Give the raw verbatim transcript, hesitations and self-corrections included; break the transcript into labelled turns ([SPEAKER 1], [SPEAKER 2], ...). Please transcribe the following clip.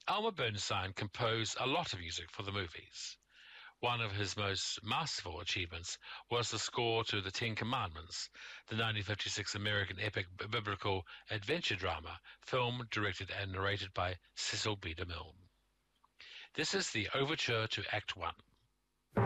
[SPEAKER 1] Elmer Bernstein composed a lot of music for the movies. One of his most masterful achievements was the score to The Ten Commandments, the nineteen fifty-six American epic biblical adventure drama, filmed, directed, and narrated by Cecil B. DeMille. This is the overture to Act One.